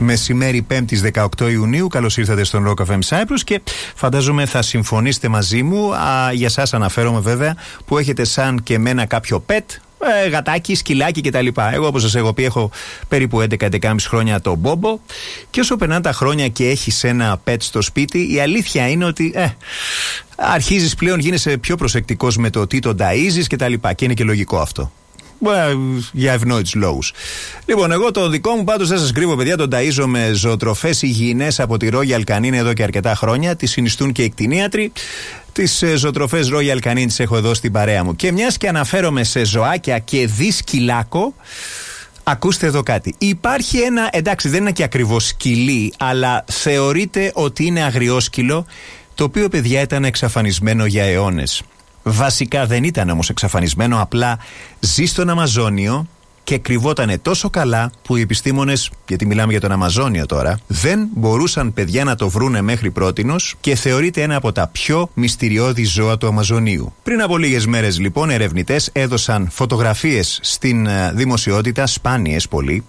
Μεσημέρι 5ης 18 Ιουνίου. Καλώς ήρθατε στον Rock FM Cyprus και φαντάζομαι θα συμφωνήσετε μαζί μου. Για σας αναφέρομαι βέβαια που έχετε σαν και εμένα κάποιο pet. Γατάκι, σκυλάκι κτλ. Εγώ, όπως σας έχω πει, έχω περίπου 11-11,5 χρόνια τον Μπόμπο. Και όσο περνάνε τα χρόνια και έχεις ένα pet στο σπίτι, η αλήθεια είναι ότι αρχίζεις πλέον, γίνεσαι πιο προσεκτικός με το τι τον ταΐζεις κτλ. Και είναι και λογικό αυτό. Για ευνόητους λόγους. Λοιπόν, εγώ το δικό μου πάντως δεν σας κρύβω, παιδιά, τον ταΐζω με ζωοτροφές υγιεινές από τη Royal Canin εδώ και αρκετά χρόνια. Τις συνιστούν και οι κτηνίατροι. Τις ζωοτροφές Royal Canin τις έχω εδώ στην παρέα μου. Και μιας και αναφέρομαι σε ζωάκια και δι σκυλάκο, ακούστε εδώ κάτι. Υπάρχει ένα, εντάξει, δεν είναι και ακριβώς σκυλί, αλλά θεωρείται ότι είναι αγριόσκυλο, το οποίο, παιδιά, ήταν εξαφανισμένο για αιώνες. Βασικά δεν ήταν όμως εξαφανισμένο, απλά ζει στον Αμαζόνιο και κρυβότανε τόσο καλά που οι επιστήμονες, γιατί μιλάμε για τον Αμαζόνιο τώρα, δεν μπορούσαν, παιδιά, να το βρούνε μέχρι πρότινος και θεωρείται ένα από τα πιο μυστηριώδη ζώα του Αμαζονίου. Πριν από λίγες μέρες, λοιπόν, ερευνητές έδωσαν φωτογραφίες στην δημοσιότητα, σπάνιες πολύ,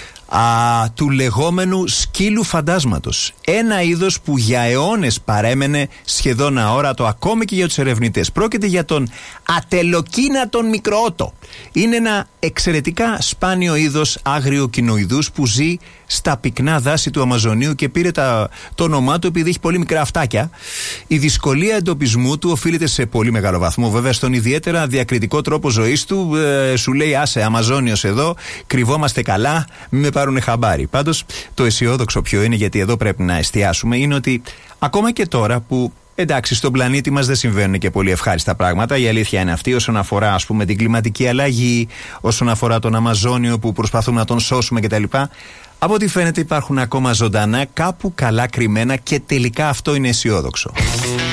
του λεγόμενου σκύλου φαντάσματος. Ένα είδος που για αιώνες παρέμενε σχεδόν αόρατο ακόμη και για τους ερευνητές. Πρόκειται για τον ατελοκίνατον μικροότο. Είναι ένα εξαιρετικά σπάνιο είδος άγριο κοινοειδούς που ζει στα πυκνά δάση του Αμαζονίου και πήρε το όνομά του επειδή έχει πολύ μικρά αυτάκια. Η δυσκολία εντοπισμού του οφείλεται σε πολύ μεγάλο βαθμό, βέβαια, στον ιδιαίτερα διακριτικό τρόπο ζωής του. Σου λέει, άσε, Αμαζόνιος εδώ, κρυβόμαστε καλά, μην με πάρουν χαμπάρι. Πάντως, το αισιόδοξο ποιο είναι, γιατί εδώ πρέπει να εστιάσουμε, είναι ότι ακόμα και τώρα που, εντάξει, στον πλανήτη μας δεν συμβαίνουν και πολύ ευχάριστα πράγματα. Η αλήθεια είναι αυτή, όσον αφορά, ας πούμε, την κλιματική αλλαγή, όσον αφορά τον Αμαζόνιο που προσπαθούμε να τον σώσουμε κτλ. Από ό,τι φαίνεται υπάρχουν ακόμα ζωντανά κάπου καλά κρυμμένα και τελικά αυτό είναι αισιόδοξο.